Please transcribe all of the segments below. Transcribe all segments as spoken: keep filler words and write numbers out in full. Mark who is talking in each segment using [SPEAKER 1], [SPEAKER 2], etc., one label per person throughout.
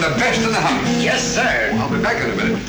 [SPEAKER 1] the best in the house.
[SPEAKER 2] Yes, sir.
[SPEAKER 1] I'll be back in a minute.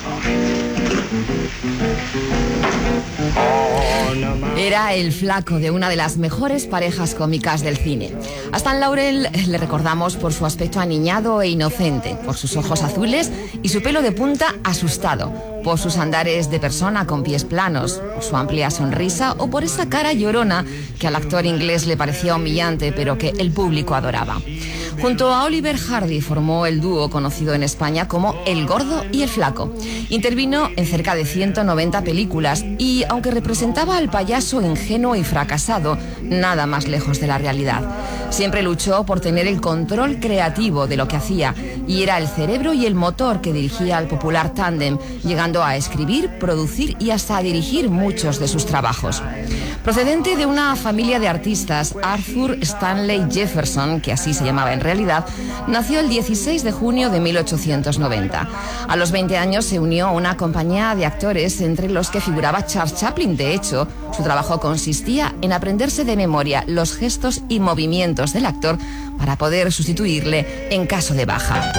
[SPEAKER 3] Era el flaco de una de las mejores parejas cómicas del cine. A Stan Laurel le recordamos por su aspecto aniñado e inocente, por sus ojos azules y su pelo de punta asustado, por sus andares de persona con pies planos, por su amplia sonrisa o por esa cara llorona que al actor inglés le parecía humillante pero que el público adoraba. Junto a Oliver Hardy formó el dúo conocido en España como El Gordo y el Flaco. Intervino en cerca de ciento noventa películas y, aunque representaba al payaso ingenuo y fracasado, nada más lejos de la realidad. Siempre luchó por tener el control creativo de lo que hacía y era el cerebro y el motor que dirigía al popular tándem, llegando a escribir, producir y hasta a dirigir muchos de sus trabajos. Procedente de una familia de artistas, Arthur Stanley Jefferson, que así se llamaba en realidad, nació el dieciséis de junio de mil ochocientos noventa. A los veinte años se unió a una compañía de actores entre los que figuraba Charles Chaplin. De hecho, su trabajo consistía en aprenderse de memoria los gestos y movimientos del actor para poder sustituirle en caso de baja.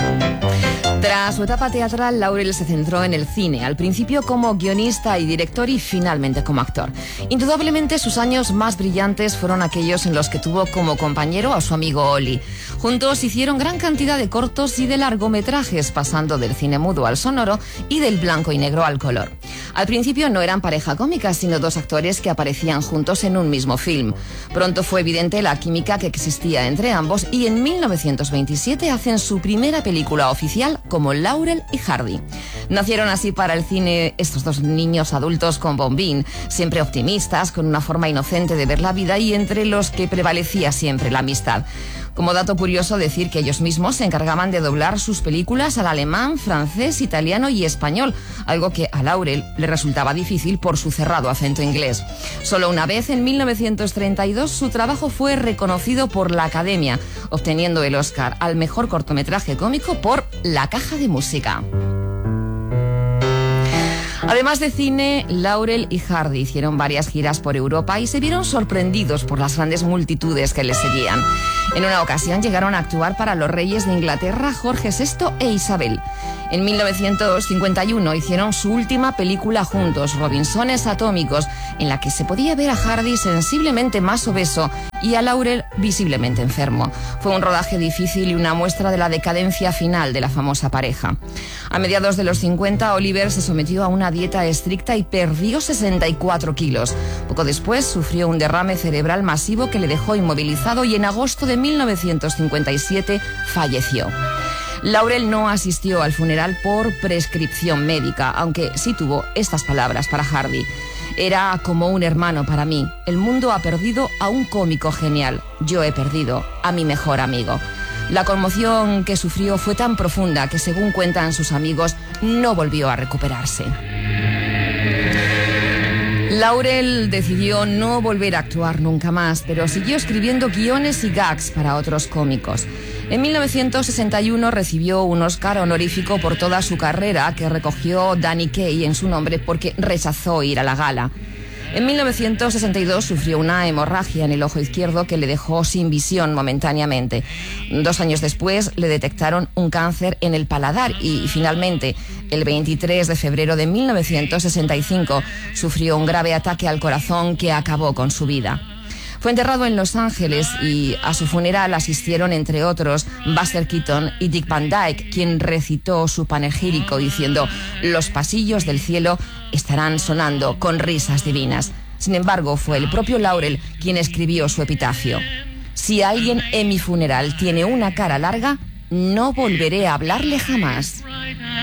[SPEAKER 3] Tras su etapa teatral, Laurel se centró en el cine, al principio como guionista y director y finalmente como actor. Indudablemente sus años más brillantes fueron aquellos en los que tuvo como compañero a su amigo Ollie. Juntos hicieron gran cantidad de cortos y de largometrajes, pasando del cine mudo al sonoro y del blanco y negro al color. Al principio no eran pareja cómica, sino dos actores que aparecían juntos en un mismo film. Pronto fue evidente la química que existía entre ambos y en mil novecientos veintisiete hacen su primera película oficial como Laurel y Hardy. Nacieron así para el cine estos dos niños adultos con bombín, siempre optimistas, con una forma inocente de ver la vida y entre los que prevalecía siempre la amistad. Como dato curioso, decir que ellos mismos se encargaban de doblar sus películas al alemán, francés, italiano y español, algo que a Laurel le resultaba difícil por su cerrado acento inglés. Solo una vez, en mil novecientos treinta y dos, su trabajo fue reconocido por la Academia, obteniendo el Oscar al mejor cortometraje cómico por La Caja de Música. Además de cine, Laurel y Hardy hicieron varias giras por Europa y se vieron sorprendidos por las grandes multitudes que les seguían. En una ocasión llegaron a actuar para los reyes de Inglaterra, Jorge sexto e Isabel. En mil novecientos cincuenta y uno hicieron su última película juntos, Robinsones Atómicos, en la que se podía ver a Hardy sensiblemente más obeso y a Laurel visiblemente enfermo. Fue un rodaje difícil y una muestra de la decadencia final de la famosa pareja. A mediados de los cincuenta, Oliver se sometió a una dieta estricta y perdió sesenta y cuatro kilos. Poco después sufrió un derrame cerebral masivo que le dejó inmovilizado y en agosto de mil novecientos cincuenta y siete falleció. Laurel no asistió al funeral por prescripción médica, aunque sí tuvo estas palabras para Hardy. Era como un hermano para mí. El mundo ha perdido a un cómico genial. Yo he perdido a mi mejor amigo. La conmoción que sufrió fue tan profunda que, según cuentan sus amigos, no volvió a recuperarse. Laurel decidió no volver a actuar nunca más, pero siguió escribiendo guiones y gags para otros cómicos. En mil novecientos sesenta y uno recibió un Oscar honorífico por toda su carrera que recogió Danny Kaye en su nombre porque rechazó ir a la gala. En mil novecientos sesenta y dos sufrió una hemorragia en el ojo izquierdo que le dejó sin visión momentáneamente. Dos años después le detectaron un cáncer en el paladar y finalmente, el veintitrés de febrero de mil novecientos sesenta y cinco, sufrió un grave ataque al corazón que acabó con su vida. Fue enterrado en Los Ángeles y a su funeral asistieron, entre otros, Buster Keaton y Dick Van Dyke, quien recitó su panegírico diciendo: «Los pasillos del cielo estarán sonando con risas divinas». Sin embargo, fue el propio Laurel quien escribió su epitafio: «Si alguien en mi funeral tiene una cara larga, no volveré a hablarle jamás».